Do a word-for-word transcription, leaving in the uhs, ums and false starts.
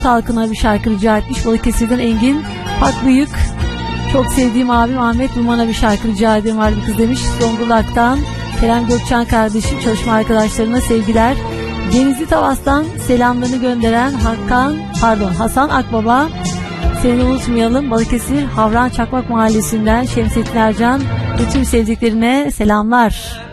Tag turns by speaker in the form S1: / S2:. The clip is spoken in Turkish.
S1: halkına bir şarkı rica etmiş. Balıkesir'den Engin Pakbıyık. Çok sevdiğim abim Ahmet Numan'a bir şarkı rica edeyim var bir kız demiş. Zonguldak'tan Kerem Gökçen kardeşim, çalışma arkadaşlarına sevgiler. Denizli Tavas'tan selamlarını gönderen Hakan, pardon Hasan Akbaba. Seni unutmayalım. Balıkesir Havran Çakmak Mahallesi'nden Şemsettin Ercan ve tüm sevdiklerine selamlar.